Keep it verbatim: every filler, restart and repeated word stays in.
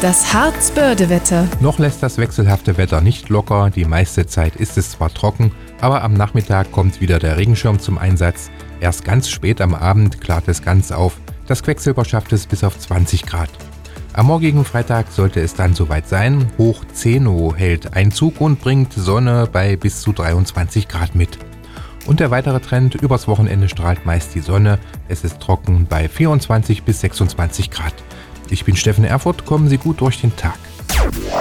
Das Harz-Börde-Wetter. Noch lässt das wechselhafte Wetter nicht locker. Die meiste Zeit ist es zwar trocken, aber am Nachmittag kommt wieder der Regenschirm zum Einsatz. Erst ganz spät am Abend klart es ganz auf. Das Quecksilber schafft es bis auf zwanzig Grad. Am morgigen Freitag sollte es dann soweit sein. Hoch Zeno hält Einzug und bringt Sonne bei bis zu dreiundzwanzig Grad mit. Und der weitere Trend: übers Wochenende strahlt meist die Sonne. Es ist trocken bei vierundzwanzig bis sechsundzwanzig Grad. Ich bin Steffen Erfurt, kommen Sie gut durch den Tag.